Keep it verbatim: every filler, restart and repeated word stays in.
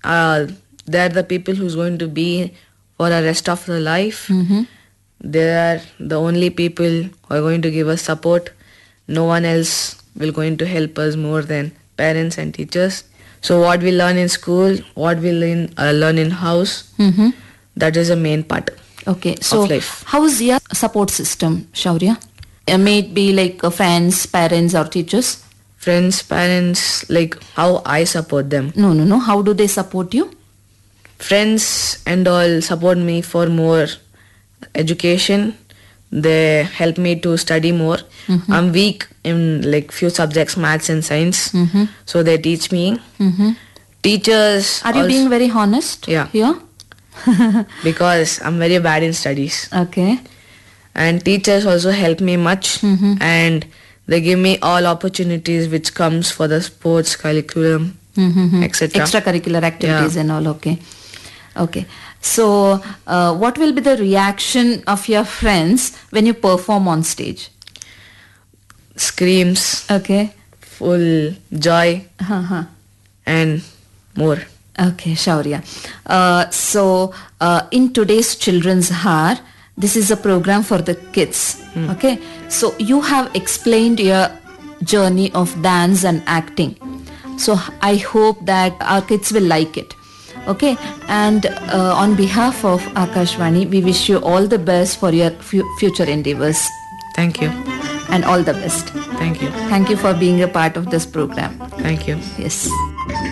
uh, they're the people who's going to be for the rest of the life. Mm-hmm. They are the only people who are going to give us support. No one else will going to help us more than parents and teachers. So what we learn in school, what we learn, uh, learn in house, Mm-hmm. that is a main part. Okay, so Of life. how is your support system, Shaurya? Uh, may it be like uh, friends, parents or teachers? Friends, parents, like how I support them. No, no, no. How do they support you? Friends and all support me for more education. They help me to study more. Mhm. I'm weak in like few subjects, maths and science. Mm-hmm. So they teach me. Mm-hmm. Teachers Are you also- being very honest Yeah. here? because I'm very bad in studies. Okay. And teachers also help me much. Mhm. And they give me all opportunities which comes for the sports curriculum, Mm-hmm. et cetera. Extracurricular activities Yeah. and all. Okay. Okay. So, uh, what will be the reaction of your friends when you perform on stage? Screams, Okay. full joy Uh-huh. and more. Okay, Shaurya. Uh, so, uh, in today's Children's Hour, this is a program for the kids. Okay. So, you have explained your journey of dance and acting. So, I hope that our kids will like it. Okay. And uh, on behalf of Akashvani, we wish you all the best for your fu- future endeavors Thank you. and all the best. Thank you. Thank you for being a part of this program. Thank you. Yes.